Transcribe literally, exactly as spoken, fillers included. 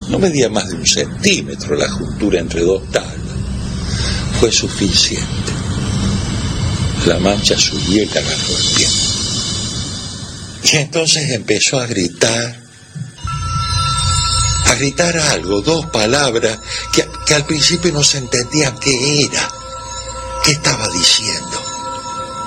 No medía más de un centímetro la juntura entre dos tablas. Fue suficiente. La mancha subió y le agarró el pie. Y entonces empezó a gritar, a gritar algo, dos palabras que, que al principio no se entendían qué era, qué estaba diciendo.